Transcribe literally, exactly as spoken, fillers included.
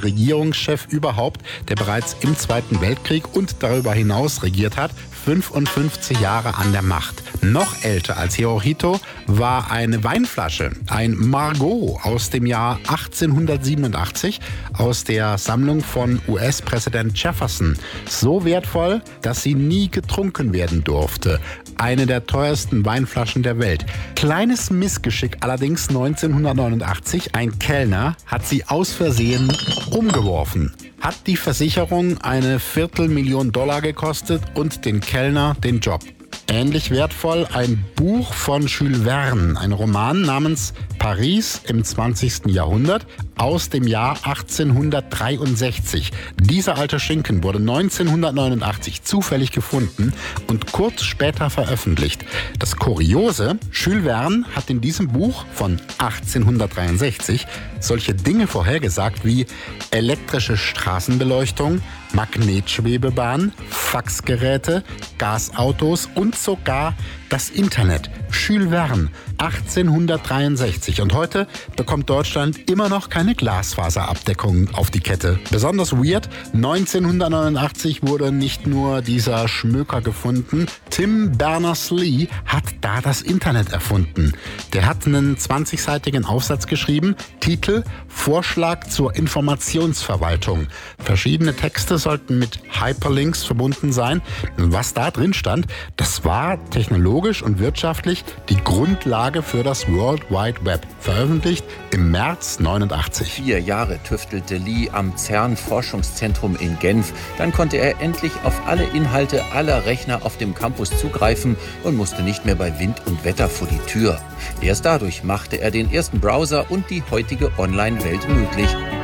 Regierungschef überhaupt, der bereits im Zweiten Weltkrieg und darüber hinaus regiert hat, fünfundfünfzig Jahre an der Macht. Noch älter als Hirohito war eine Weinflasche, ein Margaux aus dem Jahr achtzehnhundertsiebenundachtzig aus der Sammlung von U S-Präsident Jefferson. So wertvoll, dass sie nie getrunken werden durfte. Eine der teuersten Weinflaschen der Welt. Kleines Missgeschick allerdings neunzehnhundertneunundachtzig. Ein Kellner hat sie aus Versehen umgeworfen. Hat die Versicherung eine Viertelmillion Dollar gekostet und den Kellner den Job. Ähnlich wertvoll ein Buch von Jules Verne, ein Roman namens Paris im zwanzigsten Jahrhundert aus dem Jahr achtzehnhundertdreiundsechzig. Dieser alte Schinken wurde neunzehnhundertneunundachtzig zufällig gefunden und kurz später veröffentlicht. Das Kuriose, Jules Verne hat in diesem Buch von achtzehnhundertdreiundsechzig solche Dinge vorhergesagt wie elektrische Straßenbeleuchtung, Magnetschwebebahn, Faxgeräte, Gasautos und sogar das Internet. Jules Verne, achtzehnhundertdreiundsechzig. Und heute bekommt Deutschland immer noch keine Glasfaserabdeckung auf die Kette. Besonders weird, neunzehnhundertneunundachtzig wurde nicht nur dieser Schmöker gefunden, Tim Berners-Lee hat da das Internet erfunden. Der hat einen zwanzigseitigen Aufsatz geschrieben, Titel Vorschlag zur Informationsverwaltung. Verschiedene Texte sollten mit Hyperlinks verbunden sein. Was da drin stand, das war technologisch und wirtschaftlich die Grundlage für das World Wide Web. Veröffentlicht im März neunundachtzig. Vier Jahre tüftelte Lee am CERN-Forschungszentrum in Genf. Dann konnte er endlich auf alle Inhalte aller Rechner auf dem Campus zugreifen und musste nicht mehr bei Wind und Wetter vor die Tür. Erst dadurch machte er den ersten Browser und die heutige Online-Welt möglich.